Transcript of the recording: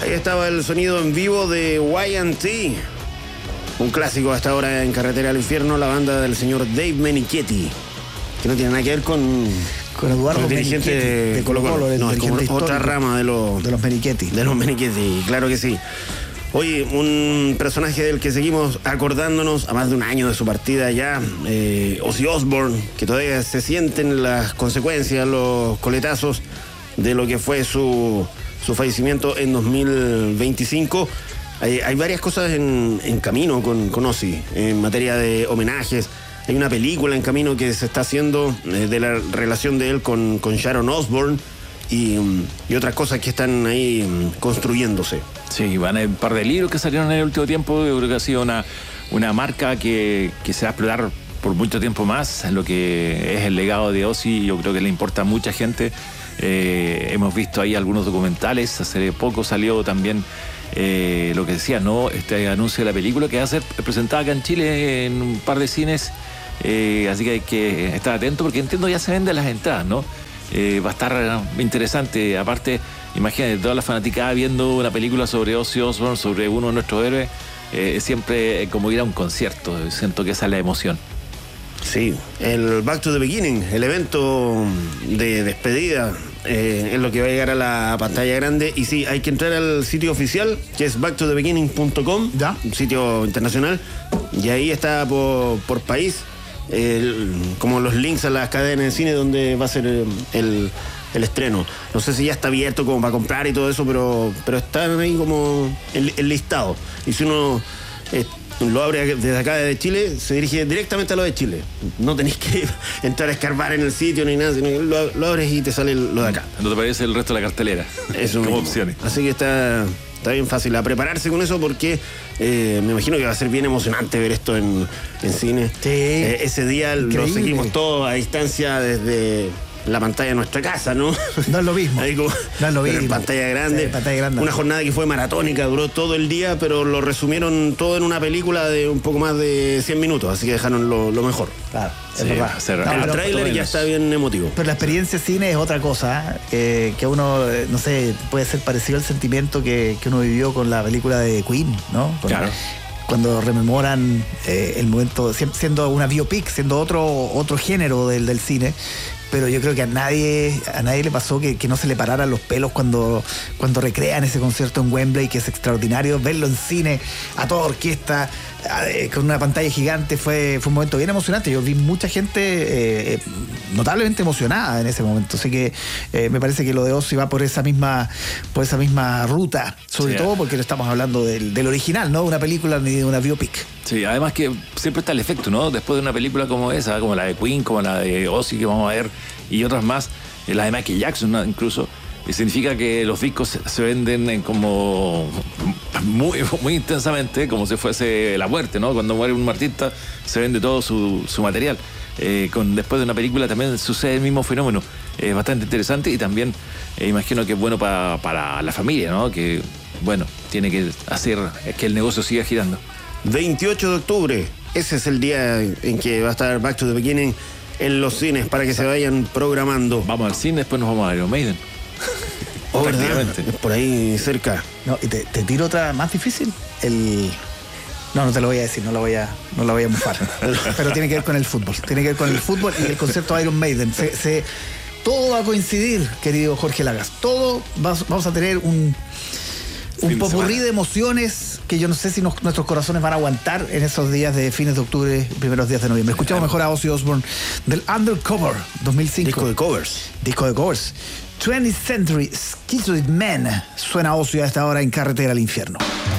Ahí estaba el sonido en vivo de Y&T, un clásico hasta ahora en Carretera al Infierno, la banda del señor Dave Menichetti, que no tiene nada que ver con Eduardo el dirigente de Colo-Colo. No, es como otra rama de los Menichetti. De los Menichetti, claro que sí. Oye, un personaje del que seguimos acordándonos a más de un año de su partida ya, Ozzy Osbourne, que todavía se sienten las consecuencias, los coletazos de lo que fue su fallecimiento en 2025. Hay varias cosas en camino con Ozzy, en materia de homenajes. Hay una película en camino que se está haciendo de la relación de él con Sharon Osbourne y otras cosas que están ahí construyéndose. Sí, van a un par de libros que salieron en el último tiempo. Yo creo que ha sido una marca que se va a explotar por mucho tiempo más, lo que es el legado de Ozzy. Yo creo que le importa a mucha gente. Hemos visto ahí algunos documentales. Hace poco salió también lo que decía, ¿no? Este anuncio de la película que va a ser presentada acá en Chile en un par de cines. Así que hay que estar atento porque entiendo ya se venden las entradas, ¿no? Va a estar interesante. Aparte, imagínate, toda la fanaticada viendo una película sobre Ozzy Osbourne, sobre uno de nuestros héroes, siempre como ir a un concierto. Siento que esa es la emoción. Sí, el Back to the Beginning, el evento de despedida, es lo que va a llegar a la pantalla grande. Y sí, hay que entrar al sitio oficial, que es backtothebeginning.com, un sitio internacional, y ahí está por país, como los links a las cadenas de cine donde va a ser el estreno. No sé si ya está abierto como para comprar y todo eso, pero están ahí como el listado. Y si uno lo abre desde acá, desde Chile, se dirige directamente a lo de Chile. No tenéis que entrar a escarbar en el sitio ni nada, sino que lo abres y te sale lo de acá. No te parece el resto de la cartelera. Eso como opciones. Así que está bien fácil a prepararse con eso porque me imagino que va a ser bien emocionante ver esto en cine. Sí, ese día increíble. Lo seguimos todos a distancia desde la pantalla de nuestra casa, ¿no? No es lo mismo. Ahí como, no es lo mismo. En pantalla grande. Sí, pantalla grande. Una jornada que fue maratónica, duró todo el día, pero lo resumieron todo en una película de un poco más de 100 minutos, así que dejaron lo mejor. Claro, es verdad. El tráiler ya está bien emotivo. Pero la experiencia cine es otra cosa, que uno, no sé, puede ser parecido al sentimiento que uno vivió con la película de Queen, ¿no? Claro. Cuando rememoran el momento, siendo una biopic, siendo otro género del cine. Pero yo creo que a nadie le pasó que no se le pararan los pelos cuando recrean ese concierto en Wembley, que es extraordinario. Verlo en cine, a toda orquesta, con una pantalla gigante, fue un momento bien emocionante. Yo vi mucha gente notablemente emocionada en ese momento. Así que me parece que lo de Ozzy va por esa misma ruta, sobre todo porque no estamos hablando del original, no de una película ni de una biopic. Sí, además que siempre está el efecto, ¿no? Después de una película como esa, como la de Queen, como la de Ozzy que vamos a ver, y otras más, la de Michael Jackson, ¿no? Incluso, significa que los discos se venden como muy, muy intensamente, como si fuese la muerte, ¿no? Cuando muere un artista, se vende todo su material. Después de una película también sucede el mismo fenómeno. Es bastante interesante y también imagino que es bueno para la familia, ¿no? Que, bueno, tiene que hacer que el negocio siga girando. 28 de octubre, ese es el día en que va a estar Back to the Beginning en los cines para que se vayan programando. Vamos al cine, después nos vamos a Iron Maiden. Prácticamente. Por ahí cerca. No, y te tiro otra más difícil. No te lo voy a decir, no la voy a mufar. Pero tiene que ver con el fútbol. Tiene que ver con el fútbol y el concierto de Iron Maiden. Todo va a coincidir, querido Jorge Lagas. Todo vamos a tener un popurrí de emociones que yo no sé si nuestros corazones van a aguantar en esos días de fines de octubre, primeros días de noviembre. Escuchamos mejor a Ozzy Osbourne del Undercover 2005. Disco de covers. 20th Century Schizoid Man. Suena Ozzy a esta hora en Carretera al Infierno.